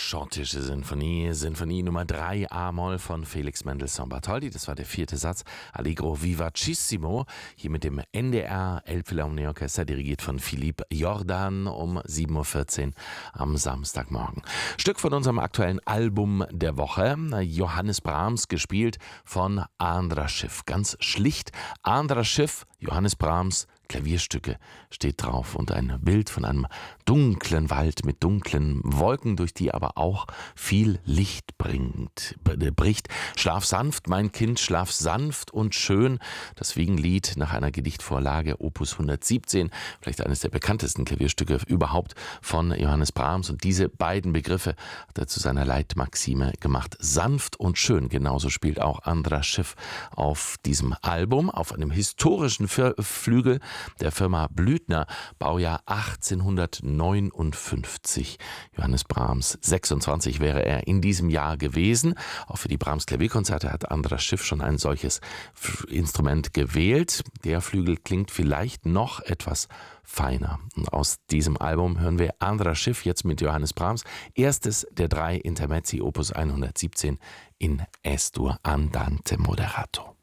Schottische Sinfonie, Sinfonie Nummer 3 A-Moll von Felix Mendelssohn Bartholdy. Das war der 4. Satz, Allegro vivacissimo, hier mit dem NDR Elbphilharmonieorchester, dirigiert von Philippe Jordan um 7.14 Uhr am Samstagmorgen. Stück von unserem aktuellen Album der Woche, Johannes Brahms, gespielt von Andras Schiff. Ganz schlicht, Andras Schiff, Johannes Brahms, Klavierstücke steht drauf und ein Bild von einem dunklen Wald mit dunklen Wolken, durch die aber auch viel Licht bricht. Schlaf sanft, mein Kind, schlaf sanft und schön. Das Wiegenlied nach einer Gedichtvorlage Opus 117, vielleicht eines der bekanntesten Klavierstücke überhaupt von Johannes Brahms. Und diese beiden Begriffe hat er zu seiner Leitmaxime gemacht. Sanft und schön, genauso spielt auch Andras Schiff auf diesem Album, auf einem historischen Flügel der Firma Blüthner, Baujahr 1859. Johannes Brahms, 26 wäre er in diesem Jahr gewesen. Auch für die Brahms Klavierkonzerte hat Andras Schiff schon ein solches Instrument gewählt. Der Flügel klingt vielleicht noch etwas feiner. Und aus diesem Album hören wir Andras Schiff jetzt mit Johannes Brahms. Erstes der 3 Intermezzi Opus 117 in Es-Dur andante moderato.